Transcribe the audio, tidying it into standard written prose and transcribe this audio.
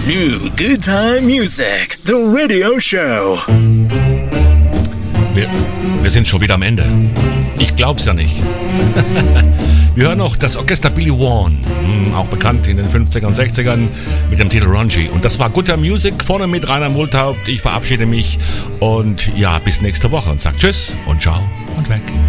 New Good Time Music, the radio show. Wir sind schon wieder am Ende. Ich glaub's ja nicht. Wir hören noch das Orchester Billy Vaughan, auch bekannt in den 50ern und 60ern mit dem Titel Ranji. Und das war Good Time Music, vorne mit Rainer Multhaupt. Ich verabschiede mich und ja, bis nächste Woche und sag Tschüss und Ciao und weg.